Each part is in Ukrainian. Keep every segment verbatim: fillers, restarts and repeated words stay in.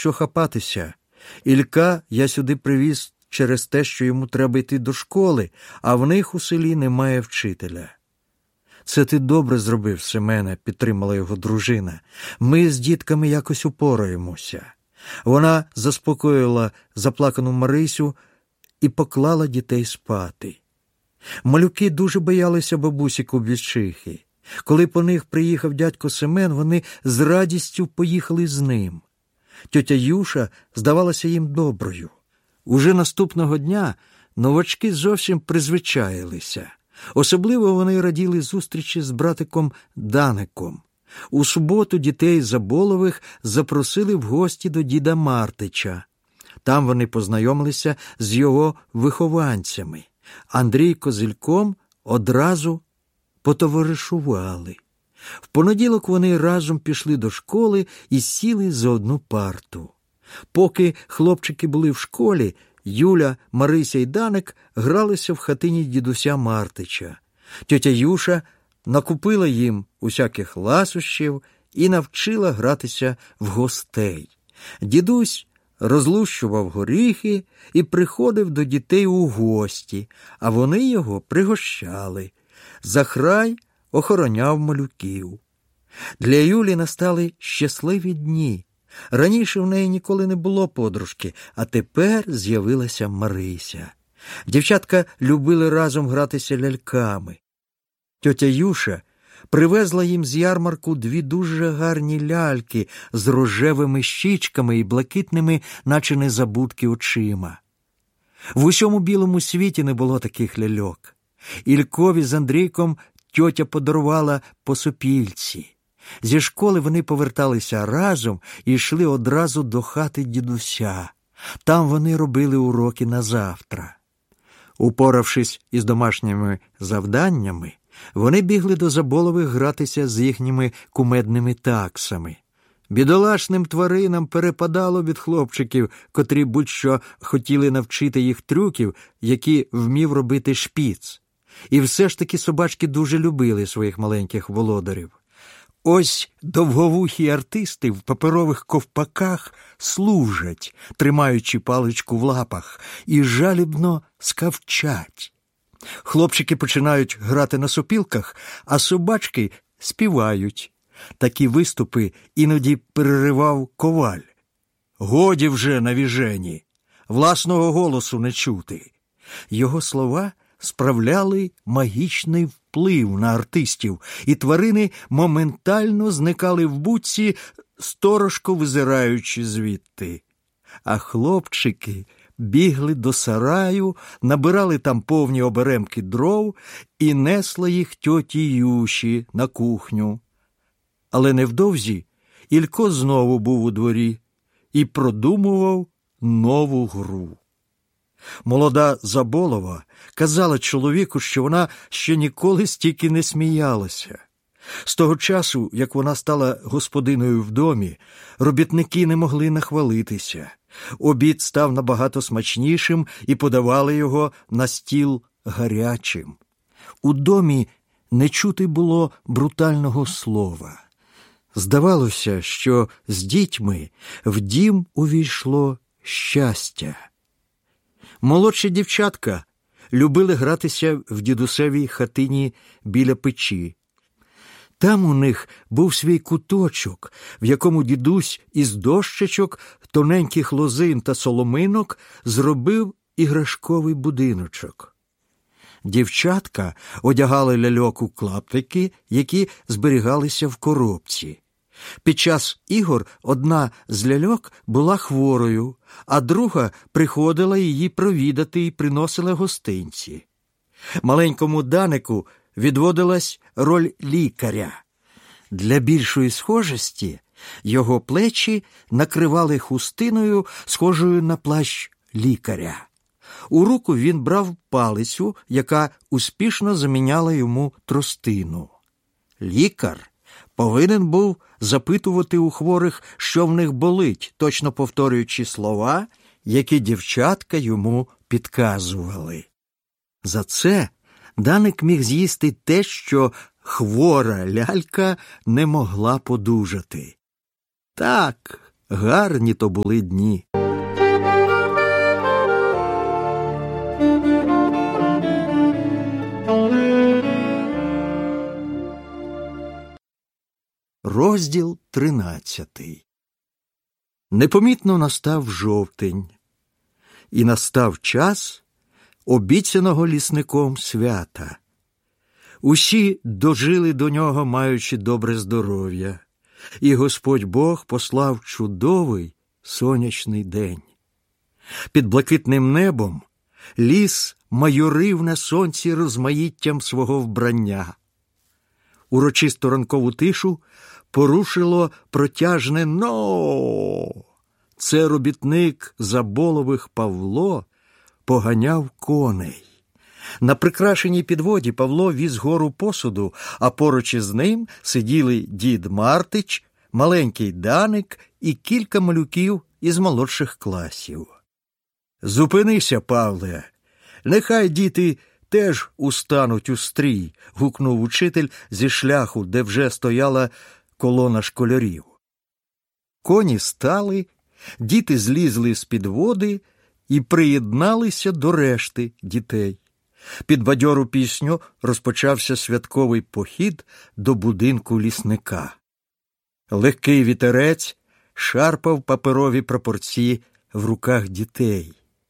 що хапатися. Ілька я сюди привіз через те, що йому треба йти до школи, а в них у селі немає вчителя». «Це ти добре зробив, Семене», – підтримала його дружина. «Ми з дітками якось упораємося». Вона заспокоїла заплакану Марисю і поклала дітей спати. Малюки дуже боялися бабусі Кобзичихи. Коли по них приїхав дядько Семен, вони з радістю поїхали з ним. Тьотя Юша здавалася їм доброю. Уже наступного дня новачки зовсім призвичаїлися. Особливо вони раділи зустрічі з братиком Даником. У суботу дітей Заболових запросили в гості до діда Мартича. Там вони познайомилися з його вихованцями. Андрійко з Ільком одразу потоваришували. В понеділок вони разом пішли до школи і сіли за одну парту. Поки хлопчики були в школі, Юля, Марися і Даник гралися в хатині дідуся Мартича. Тьотя Юша накупила їм усяких ласощів і навчила гратися в гостей. Дідусь розлущував горіхи і приходив до дітей у гості, а вони його пригощали. Захрай охороняв малюків. Для Юлі настали щасливі дні. Раніше в неї ніколи не було подружки, а тепер з'явилася Марися. Дівчатка любили разом гратися ляльками. Тьотя Юша привезла їм з ярмарку дві дуже гарні ляльки з рожевими щічками і блакитними, наче незабудки, очима. В усьому білому світі не було таких ляльок. Ількові з Андрійком тьотя подарувала по сопільці. Зі школи вони поверталися разом і йшли одразу до хати дідуся. Там вони робили уроки на завтра. Упоравшись із домашніми завданнями, вони бігли до Заболових гратися з їхніми кумедними таксами. Бідолашним тваринам перепадало від хлопчиків, котрі будь-що хотіли навчити їх трюків, які вмів робити шпіц. І все ж таки собачки дуже любили своїх маленьких володарів. Ось довговухі артисти в паперових ковпаках служать, тримаючи паличку в лапах, і жалібно скавчать. Хлопчики починають грати на сопілках, а собачки співають. Такі виступи іноді переривав коваль. «Годі вже навіжені, власного голосу не чути». Його слова справляли магічний вплив на артистів, і тварини моментально зникали в будці, сторожко визираючи звідти. А хлопчики бігли до сараю, набирали там повні оберемки дров і несли їх тьоті Юші на кухню. Але невдовзі Ілько знову був у дворі і продумував нову гру. Молода Заболова казала чоловіку, що вона ще ніколи стільки не сміялася. З того часу, як вона стала господиною в домі, робітники не могли нахвалитися. Обід став набагато смачнішим і подавали його на стіл гарячим. У домі не чути було брутального слова. Здавалося, що з дітьми в дім увійшло щастя. Молодші дівчатка любили гратися в дідусевій хатині біля печі. Там у них був свій куточок, в якому дідусь із дощечок, тоненьких лозин та соломинок зробив іграшковий будиночок. Дівчатка одягали ляльок у клаптики, які зберігалися в коробці. Під час ігор одна з ляльок була хворою, а друга приходила її провідати і приносила гостинці. Маленькому Данику відводилась роль лікаря. Для більшої схожості його плечі накривали хустиною, схожою на плащ лікаря. У руку він брав палицю, яка успішно заміняла йому тростину. Лікар повинен був запитувати у хворих, що в них болить, точно повторюючи слова, які дівчатка йому підказували. За це Даник міг з'їсти те, що хвора лялька не могла подужати. Так, гарні то були дні. Розділ тринадцятий. Непомітно настав жовтень, і настав час обіцяного лісником свята. Усі дожили до нього, маючи добре здоров'я, і Господь Бог послав чудовий сонячний день. Під блакитним небом ліс майорив на сонці розмаїттям свого вбрання. Урочисту ранкову тишу порушило протяжне «но». Це робітник Заболових Павло поганяв коней. На прикрашеній підводі Павло віз гору посуду, а поруч із ним сиділи дід Мартич, маленький Даник і кілька малюків із молодших класів. «Зупинися, Павле, нехай діти теж устануть у стрій», – гукнув учитель зі шляху, де вже стояла колона школярів. Коні стали, діти злізли з-під води і приєдналися до решти дітей. Під бадьору пісню розпочався святковий похід до будинку лісника. Легкий вітерець шарпав паперові прапорці в руках дітей.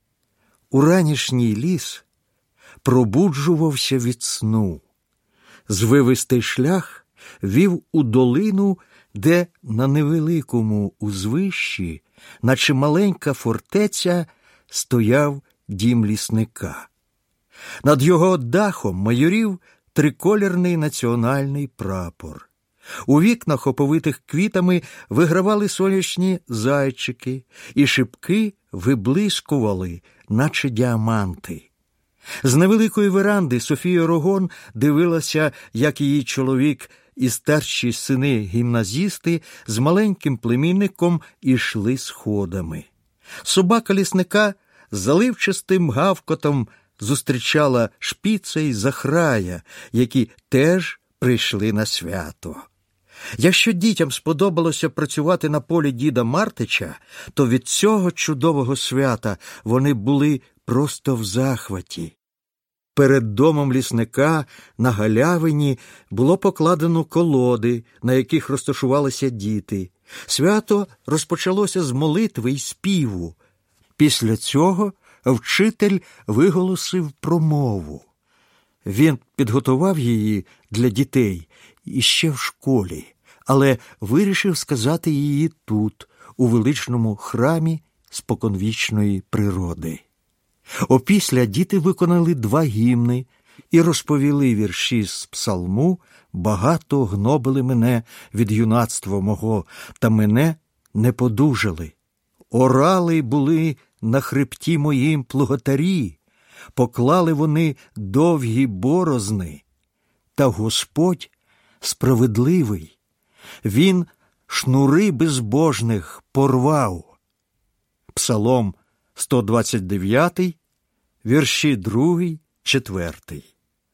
Уранішній ліс пробуджувався від сну. Звивистий шлях вів у долину, де на невеликому узвищі, наче маленька фортеця, стояв дім лісника. Над його дахом майорів триколірний національний прапор. У вікнах, оповитих квітами, вигравали сонячні зайчики, і шибки виблискували, наче діаманти. З невеликої веранди Софія Рогон дивилася, як її чоловік і старші сини-гімназісти з маленьким племінником ішли сходами. Собака лісника з заливчастим гавкотом зустрічала Шпіца й Захрая, які теж прийшли на свято. Якщо дітям сподобалося працювати на полі діда Мартича, то від цього чудового свята вони були просто в захваті. Перед домом лісника на галявині було покладено колоди, на яких розташувалися діти. Свято розпочалося з молитви й співу. Після цього вчитель виголосив промову. Він підготував її для дітей іще в школі, але вирішив сказати її тут, у величному храмі споконвічної природи. Опісля діти виконали два гімни і розповіли вірші з псалму «Багато гнобили мене від юнацтва мого, та мене не подужали. Орали були на хребті моїм плуготарі, поклали вони довгі борозни. Та Господь справедливий, Він шнури безбожних порвав». Псалом сто двадцять дев'ятий, вірші другий, четвертий.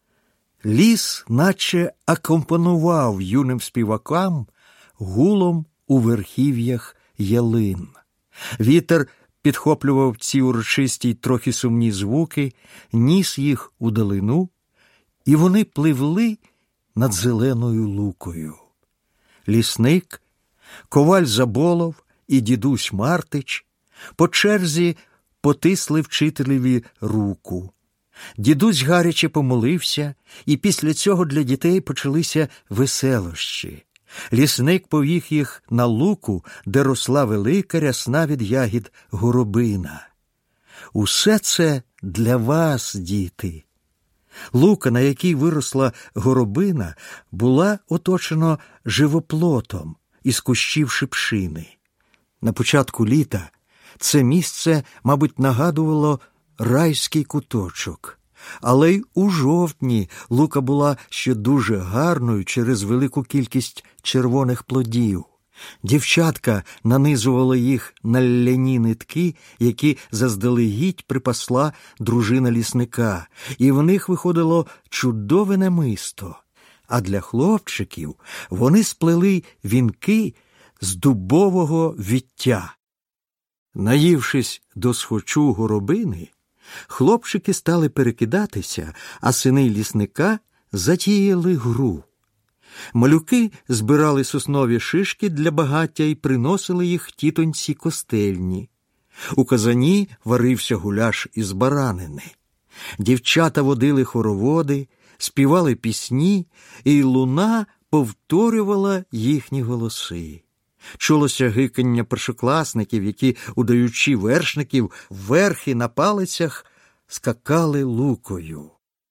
Ліс наче акомпонував юним співакам гулом у верхів'ях ялин. Вітер підхоплював ці урочисті й трохи сумні звуки, ніс їх у долину, і вони пливли над зеленою лукою. Лісник, коваль Заболов і дідусь Мартич по черзі потисли вчителеві руку. Дідусь гаряче помолився, і після цього для дітей почалися веселощі. Лісник повів їх на луку, де росла велика рясна від ягід горобина. «Усе це для вас, діти». Лука, на якій виросла горобина, була оточена живоплотом із кущів шипшини. На початку літа це місце, мабуть, нагадувало райський куточок. Але й у жовтні лука була ще дуже гарною через велику кількість червоних плодів. Дівчатка нанизували їх на ляні нитки, які заздалегідь припасла дружина лісника, і в них виходило чудове намисто. А для хлопчиків вони сплели вінки з дубового віття. Наївшись досхочу горобини, хлопчики стали перекидатися, а сини лісника затіяли гру. Малюки збирали соснові шишки для багаття і приносили їх тітоньці Костельні. У казані варився гуляш із баранини. Дівчата водили хороводи, співали пісні, і луна повторювала їхні голоси. Чулося гикання першокласників, які, удаючи вершників, верхи на палицях скакали лукою.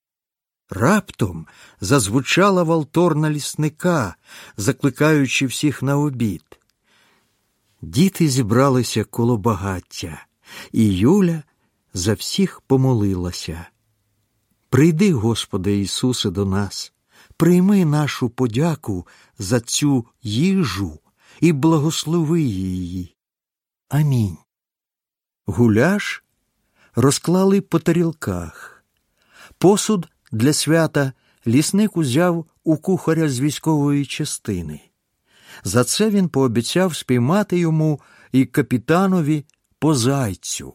Раптом зазвучала валторна лісника, закликаючи всіх на обід. Діти зібралися коло багаття, і Юля за всіх помолилася. «Прийди, Господи Ісусе, до нас, прийми нашу подяку за цю їжу і благослови її. Амінь». Гуляш розклали по тарілках. Посуд для свята лісник узяв у кухаря з військової частини. За це він пообіцяв спіймати йому і капітанові по зайцю.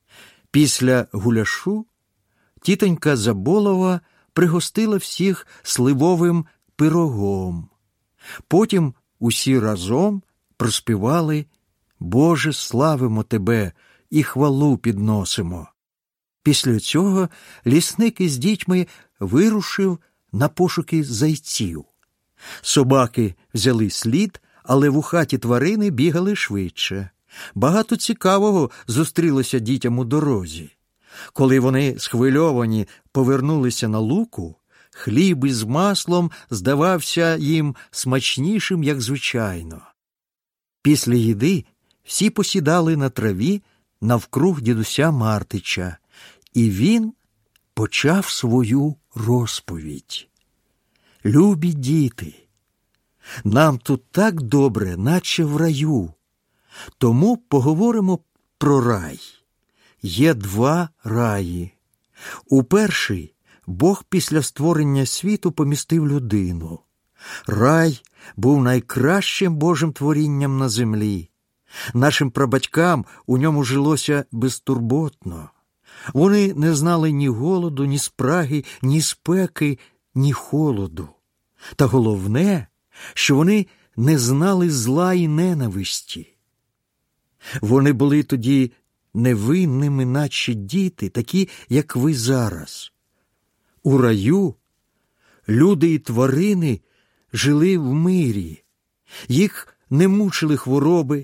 Після гуляшу тітонька Заболова пригостила всіх сливовим пирогом. Потім усі разом проспівали «Боже, славимо Тебе і хвалу підносимо». Після цього лісник із дітьми вирушив на пошуки зайців. Собаки взяли слід, але вухаті тварини бігали швидше. Багато цікавого зустрілося дітям у дорозі. Коли вони, схвильовані, повернулися на луку, хліб із маслом здавався їм смачнішим, як звичайно. Після їди всі посідали на траві навкруг дідуся Мартича, і він почав свою розповідь. «Любі діти, нам тут так добре, наче в раю. Тому поговоримо про рай. Є два раї. У перший Бог після створення світу помістив людину. Рай був найкращим Божим творінням на землі. Нашим прабатькам у ньому жилося безтурботно. Вони не знали ні голоду, ні спраги, ні спеки, ні холоду. Та головне, що вони не знали зла і ненависті. Вони були тоді невинними, наче діти, такі, як ви зараз. У раю люди і тварини жили в мирі. Їх не мучили хвороби,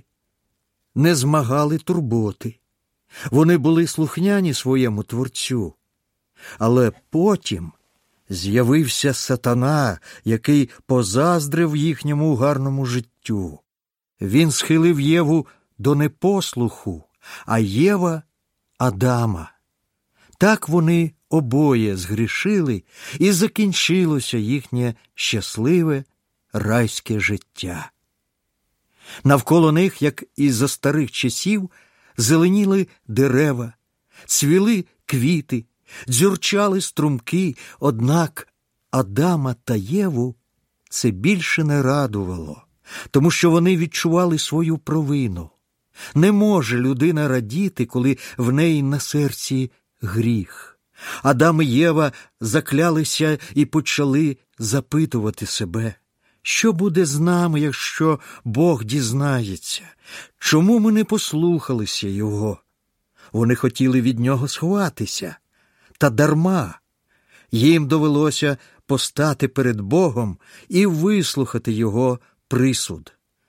не змагали турботи. Вони були слухняні своєму Творцю. Але потім з'явився сатана, який позаздрив їхньому гарному життю. Він схилив Єву до непослуху, а Єва – Адама. Так вони обоє згрішили, і закінчилося їхнє щасливе райське життя. Навколо них, як і за старих часів, зеленіли дерева, цвіли квіти, дзюрчали струмки, однак Адама та Єву це більше не радувало, тому що вони відчували свою провину. Не може людина радіти, коли в неї на серці гріх. Адам і Єва заклялися і почали запитувати себе, що буде з нами, якщо Бог дізнається? Чому ми не послухалися Його? Вони хотіли від Нього сховатися. Та дарма. Їм довелося постати перед Богом і вислухати Його присуд.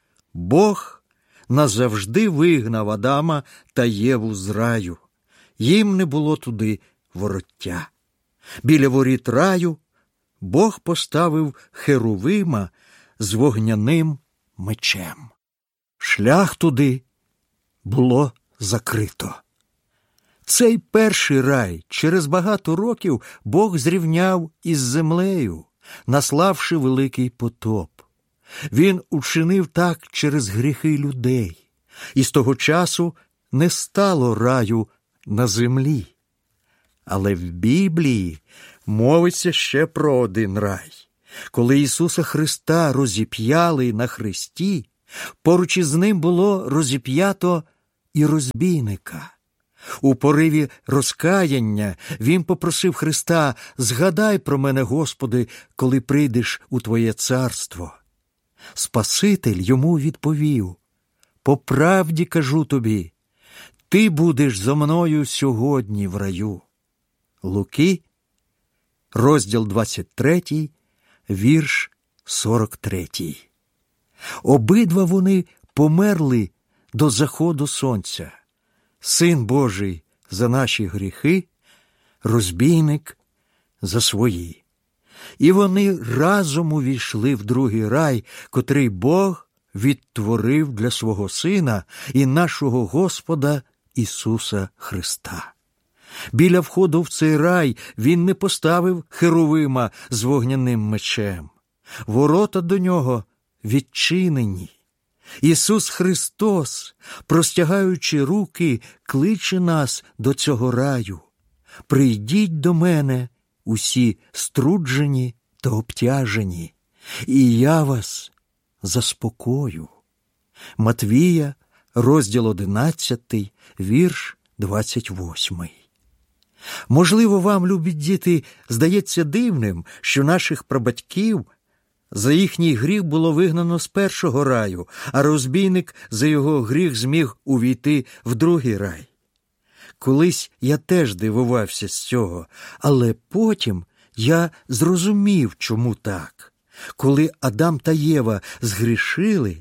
Бог назавжди вигнав Адама та Єву з раю. Їм не було туди вороття. Біля воріт раю Бог поставив Херувима з вогняним мечем. Шлях туди було закрито. Цей перший рай через багато років Бог зрівняв із землею, наславши великий потоп. Він учинив так через гріхи людей, і з того часу не стало раю на землі. Але в Біблії мовиться ще про один рай. Коли Ісуса Христа розіп'яли на хресті, Поруч із ним було розіп'ято і розбійника. У пориві розкаяння він попросив Христа: «Згадай про мене, Господи, коли прийдеш у Твоє царство». Спаситель йому відповів: «По правді кажу тобі, ти будеш зо мною сьогодні в раю». Луки, розділ двадцять третій, вірш сорок третій. Обидва вони померли до заходу сонця. Син Божий за наші гріхи, розбійник за свої. І вони разом увійшли в другий рай, котрий Бог відтворив для свого Сина і нашого Господа Ісуса Христа. Біля входу в цей рай він не поставив херовима з вогняним мечем. Ворота до нього відчинені. Ісус Христос, простягаючи руки, кличе нас до цього раю. «Прийдіть до мене, усі струджені та обтяжені, і я вас заспокою». Матвія, розділ одинадцятий, вірш двадцять восьмий. Можливо, вам, любі діти, здається дивним, що наших прабатьків за їхній гріх було вигнано з першого раю, а розбійник за його гріх зміг увійти в другий рай. Колись я теж дивувався з цього, але потім я зрозумів, чому так. Коли Адам та Єва згрішили,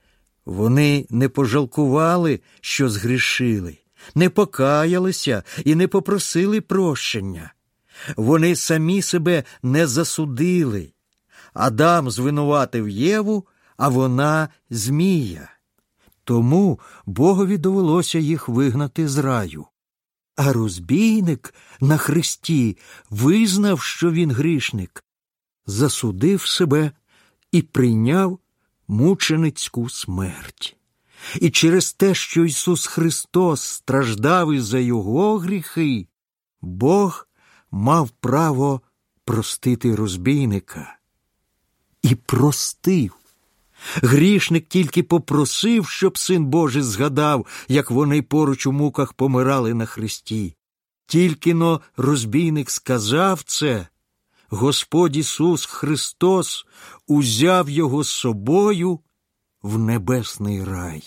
вони не пожалкували, що згрішили, не покаялися і не попросили прощення. Вони самі себе не засудили. Адам звинуватив Єву, а вона – Змія. Тому Богові довелося їх вигнати з раю. А розбійник на хресті визнав, що він грішник, засудив себе і прийняв мученицьку смерть. І через те, що Ісус Христос страждав із-за його гріхи, Бог мав право простити розбійника. І простив. Грішник тільки попросив, щоб Син Божий згадав, як вони поруч у муках помирали на хресті. Тільки-но розбійник сказав це, Господь Ісус Христос узяв його з собою в небесний рай.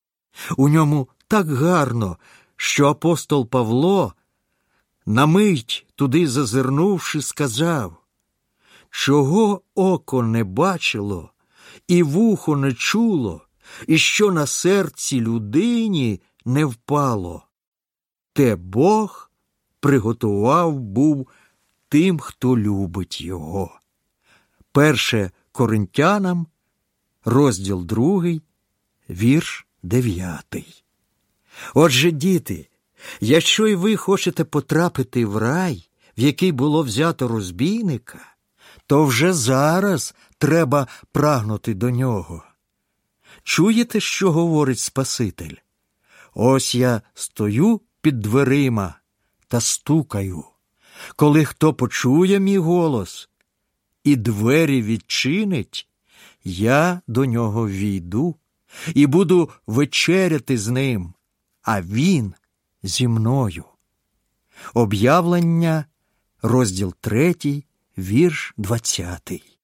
У ньому так гарно, що апостол Павло, на мить туди зазирнувши, сказав: «Чого око не бачило, і вухо не чуло, і що на серці людині не впало, те Бог приготував був тим, хто любить його». Перше Коринтянам, розділ другий, вірш дев'ятий. Отже, діти, якщо й ви хочете потрапити в рай, в який було взято розбійника, то вже зараз треба прагнути до нього. Чуєте, що говорить Спаситель? «Ось я стою під дверима та стукаю. Коли хто почує мій голос і двері відчинить, я до нього війду і буду вечеряти з ним, а він зі мною». Об'явлення, розділ третій, вірш двадцятий.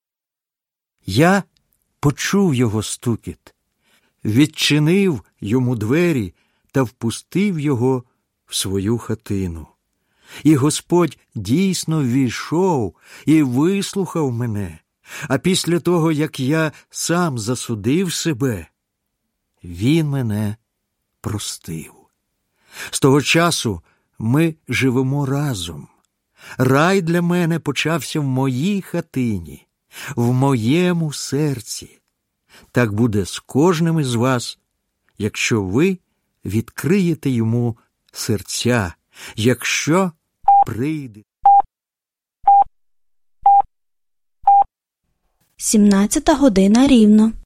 Я почув його стукіт, відчинив йому двері та впустив його в свою хатину. І Господь дійсно ввійшов і вислухав мене, а після того, як я сам засудив себе, Він мене простив. З того часу ми живемо разом. Рай для мене почався в моїй хатині, в моєму серці. Так буде з кожним із вас, якщо ви відкриєте йому серця, якщо прийде. сімнадцята година рівно.